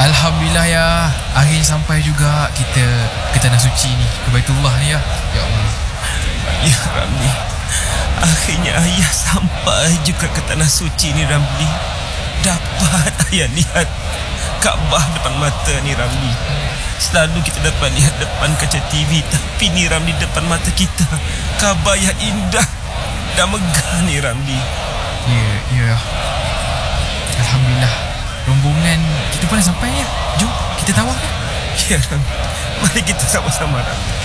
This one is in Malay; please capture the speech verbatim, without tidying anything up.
Alhamdulillah ya, akhirnya sampai juga kita ke Tanah Suci ni, ke Baitullah ni ya. Ya Allah. Ya Ramli, akhirnya ayah sampai juga ke Tanah Suci ni Ramli. Dapat ayah lihat Kaabah depan mata ni Ramli. Selalu kita dapat lihat depan kaca T V, tapi ni Ramli depan mata kita. Kaabah yang indah dan megah ni Ramli. Ya, ya. Alhamdulillah. Rombongan kita pun dah sampai ya. Jom kita tawaf ya. Ya Ramli, mari kita sama-sama Ramli.